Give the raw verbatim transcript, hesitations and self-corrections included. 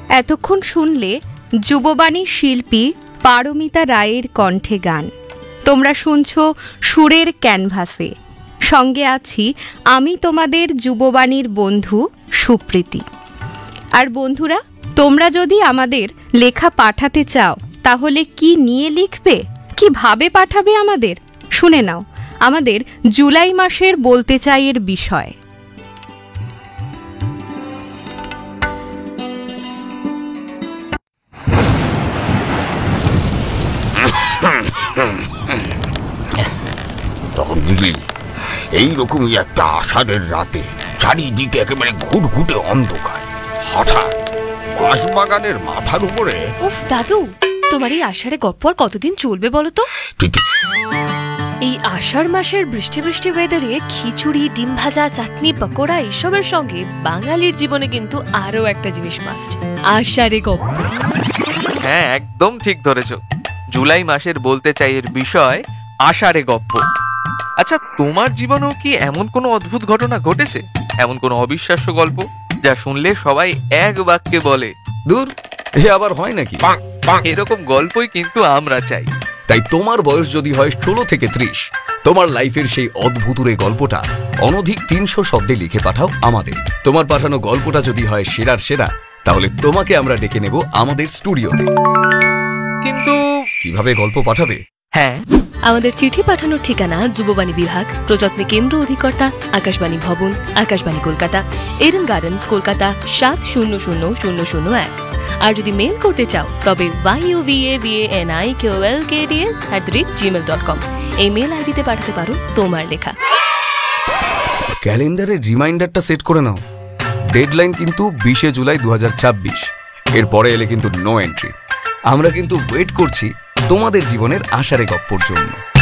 এতক্ষণ শুনলে যুববাণী শিল্পী পারমিতা রায়ের কণ্ঠে গান। তোমরা শুনছ সুরের ক্যানভাসে। সঙ্গে আছি আমি তোমাদের যুববাণীর বন্ধু সুপ্রীতি। আর বন্ধুরা, তোমরা যদি আমাদের লেখা পাঠাতে চাও তাহলে কি নিয়ে লিখবে, কিভাবে পাঠাবে আমাদের শুনে নাও আমাদের জুলাই মাসের বলতে চাই এর বিষয়। তখন বুঝলি এইরকমই একটা আষাঢ়ের রাতে চারিদিকে একেবারে ঘুটঘুটে অন্ধকার, হঠাৎ বাঁশবাগানের মাথার উপরে। উফ দাদু, তোমার এই আষাঢ়ে গপ্প আর কতদিন চলবে বলো তো? ঠিক এই আষাঢ় মাসের বৃষ্টি বৃষ্টি ওয়েদারে খিচুড়ি, ডিম ভাজা, চাটনি, পকোড়া এসবের সঙ্গে বাঙালির জীবনে কিন্তু আরো একটা জিনিস মাস্ট, আষাঢ়ে গপ্প। হ্যাঁ, একদম ঠিক ধরেছ। জুলাই মাসের বলতে চাই এর বিষয় আষাঢ়ে গপ্প। আচ্ছা, তোমার জীবনেও কি এমন কোনো অদ্ভুত ঘটনা ঘটেছে, এমন কোনো অবিশ্বাস্য গল্প যা শুনলে সবাই এক বাক্যে বলে দূর, এ আবার হয় নাকি? এরকম গল্পই কিন্তু আমরা চাই। তাই তোমার বয়স যদি হয় ষোলো থেকে ত্রিশ, তোমার লাইফের সেই অদ্ভুতুরে গল্পটা অনধিক তিনশো শব্দে লিখে পাঠাও আমাদের। তোমার পাঠানো গল্পটা যদি হয় সেরার সেরা, তাহলে তোমাকে আমরা ডেকে নেব আমাদের স্টুডিওতে। কিন্তু কিভাবে গল্প পাঠাবে? হ্যাঁ, আমাদের চিঠি পাঠানোর ঠিকানা যুববাণী বিভাগ, প্রযত্নে কেন্দ্র অধিকর্তা, আকাশবাণী ভবন, আকাশবাণী কলকাতা, এডেন গার্ডেন্স, কলকাতা সাত শূন্য শূন্য শূন্য শূন্য এক। আর যদি মেল করতে চাও তবে yuvavanaikolkds at the rate Gmail dot com এই মেল আইডিতে পাঠাতে পারো তোমার লেখা। ক্যালেন্ডারের রিমাইন্ডারটা সেট করে নাও। ডেডলাইন কিন্তু বিশে জুলাই দু হাজার ছাব্বিশ। এরপরে এলে কিন্তু নো এন্ট্রি। আমরা কিন্তু ওয়েট করছি তোমাদের জীবনের আষাঢ়ে গপ্পর জন্য।